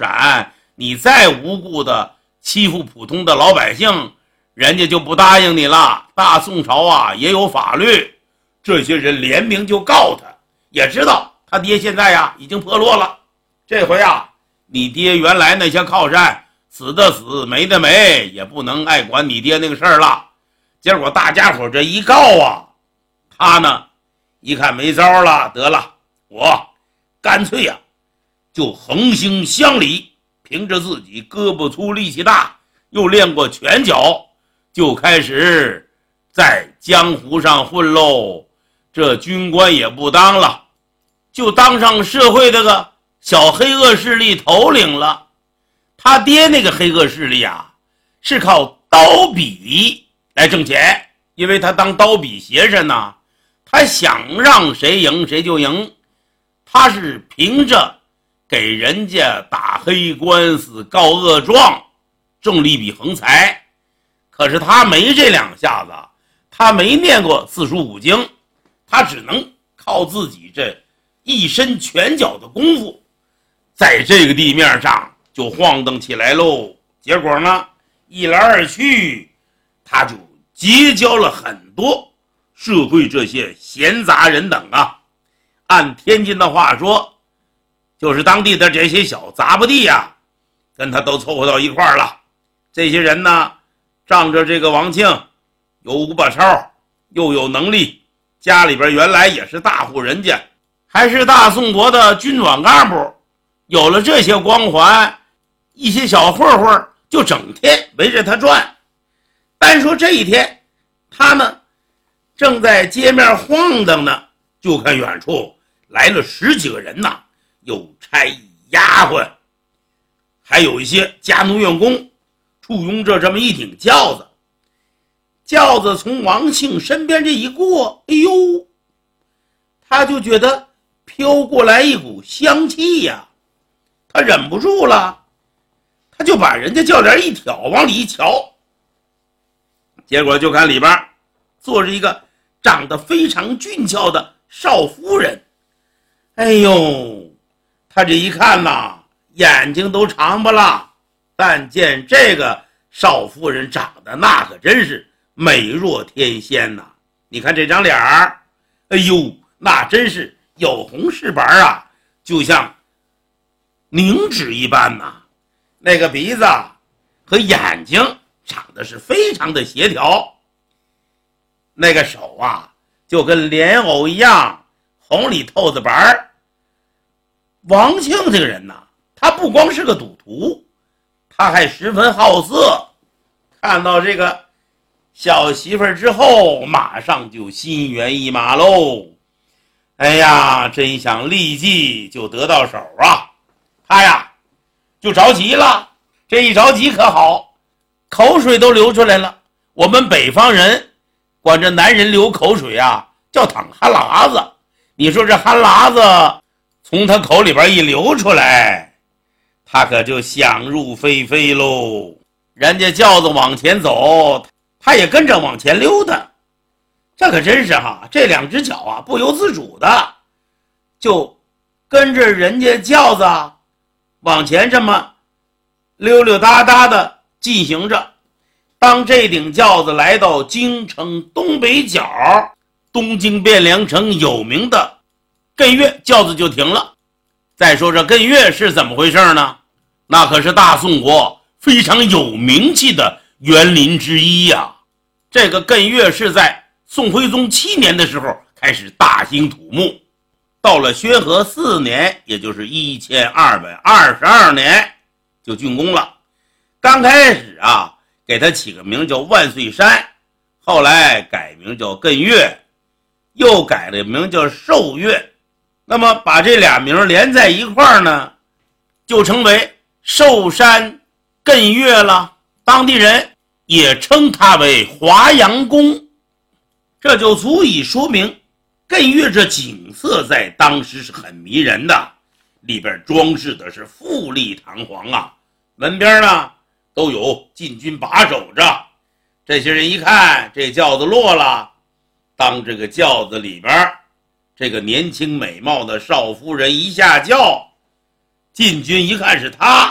闪，你再无故的欺负普通的老百姓，人家就不答应你了。大宋朝啊也有法律，这些人联名就告他，也知道他爹现在呀已经破落了。这回啊，你爹原来那些靠山死的死，没的没，也不能爱管你爹那个事儿了。结果大家伙这一告啊，他呢一看没招了，得了，我干脆呀就横行乡里，凭着自己胳膊粗力气大，又练过拳脚，就开始在江湖上混喽。这军官也不当了，就当上社会这个小黑恶势力头领了。他爹那个黑恶势力啊，是靠刀笔来挣钱，因为他当刀笔邪神呢，他想让谁赢谁就赢。他是凭着给人家打黑官司告恶状挣了一笔横财。可是他没这两下子，他没念过四书五经，他只能靠自己这一身拳脚的功夫，在这个地面上就晃荡起来喽。结果呢，一来二去，他就结交了很多社会这些闲杂人等啊。按天津的话说，就是当地的这些小杂不地啊，跟他都凑合到一块儿了。这些人呢，仗着这个王庆有五把抄，又有能力，家里边原来也是大户人家，还是大宋国的军转干部，有了这些光环，一些小混混就整天围着他转。单说这一天，他呢正在街面晃荡呢，就看远处来了10几个人呐，有差役、丫鬟，还有一些家奴员工，簇拥着这么一顶轿子。轿子从王庆身边这一过，哎呦，他就觉得飘过来一股香气呀，他忍不住了，他就把人家轿帘一挑，往里一瞧，结果就看里边坐着一个长得非常俊俏的少夫人。哎呦，他这一看呐，眼睛都长巴了。但见这个少夫人长得那可真是美若天仙呐！你看这张脸儿，哎呦，那真是有红是白啊，就像凝脂一般呐。那个鼻子和眼睛长得是非常的协调，那个手啊就跟莲藕一样红里透着白。王庆这个人呐，他不光是个赌徒，他还十分好色。看到这个小媳妇儿之后，马上就心猿意马喽。哎呀，真想立即就得到手啊！他呀就着急了，这一着急可好，口水都流出来了。我们北方人管这男人流口水啊叫淌哈喇子。你说这哈喇子从他口里边一流出来，他可就想入非非喽。人家轿子往前走，他也跟着往前溜达。这可真是哈，这两只脚啊不由自主的就跟着人家轿子往前这么溜溜达达的进行着。当这顶轿子来到京城东北角东京汴梁城有名的艮岳，轿子就停了。再说这艮岳是怎么回事呢？那可是大宋国非常有名气的园林之一呀。这个艮岳是在宋徽宗7年的时候开始大兴土木，到了宣和4年，也就是1222年就竣工了。刚开始啊给他起个名叫万岁山，后来改名叫艮岳，又改了名叫寿岳。那么把这俩名连在一块儿呢，就成为寿山艮岳了。当地人也称它为华阳宫。这就足以说明艮岳这景色在当时是很迷人的，里边装饰的是富丽堂皇啊。门边呢都有禁军把守着。这些人一看这轿子落了，当这个轿子里边这个年轻美貌的少夫人一下轿，禁军一看是他，